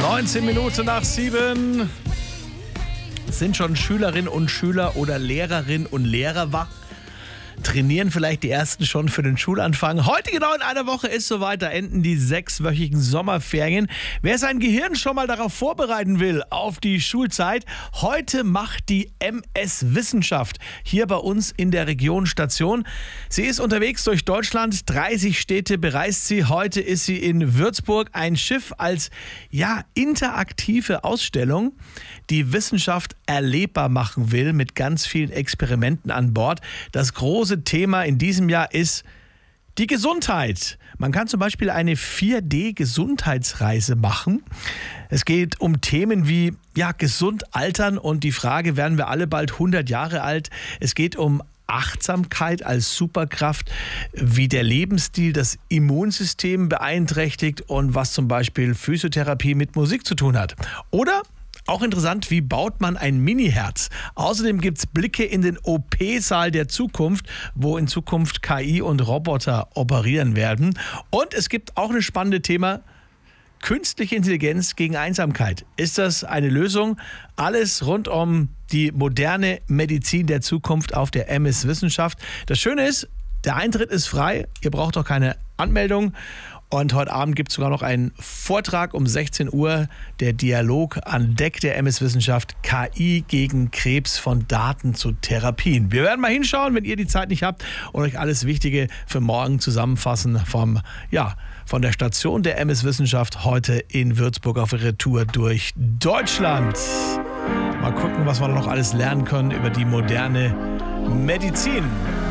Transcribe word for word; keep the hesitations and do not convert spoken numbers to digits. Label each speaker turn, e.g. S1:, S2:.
S1: neunzehn Minuten nach sieben. Sind schon Schülerinnen und Schüler oder Lehrerinnen und Lehrer wach? Trainieren vielleicht die ersten schon für den Schulanfang. Heute genau in einer Woche ist soweit, da enden die sechswöchigen Sommerferien. Wer sein Gehirn schon mal darauf vorbereiten will, auf die Schulzeit, heute macht die M S Wissenschaft hier bei uns in der Region Station. Sie ist unterwegs durch Deutschland, dreißig Städte bereist sie. Heute ist sie in Würzburg, ein Schiff als ja interaktive Ausstellung, die Wissenschaft erlebbar machen will mit ganz vielen Experimenten an Bord. Das große Thema in diesem Jahr ist die Gesundheit. Man kann zum Beispiel eine vier D Gesundheitsreise machen. Es geht um Themen wie ja, gesund altern und die Frage, werden wir alle bald hundert Jahre alt? Es geht um Achtsamkeit als Superkraft, wie der Lebensstil das Immunsystem beeinträchtigt und was zum Beispiel Physiotherapie mit Musik zu tun hat. Oder auch interessant, wie baut man ein Mini-Herz? Außerdem gibt es Blicke in den O P-Saal der Zukunft, wo in Zukunft K I und Roboter operieren werden. Und es gibt auch ein spannendes Thema, künstliche Intelligenz gegen Einsamkeit. Ist das eine Lösung? Alles rund um die moderne Medizin der Zukunft auf der M S Wissenschaft. Das Schöne ist, der Eintritt ist frei. Ihr braucht auch keine Anmeldung. Und heute Abend gibt es sogar noch einen Vortrag um sechzehn Uhr, der Dialog an Deck der M S Wissenschaft, K I gegen Krebs von Daten zu Therapien. Wir werden mal hinschauen, wenn ihr die Zeit nicht habt und euch alles Wichtige für morgen zusammenfassen vom, ja, von der Station der M S Wissenschaft heute in Würzburg auf ihrer Tour durch Deutschland. Mal gucken, was wir noch alles lernen können über die moderne Medizin.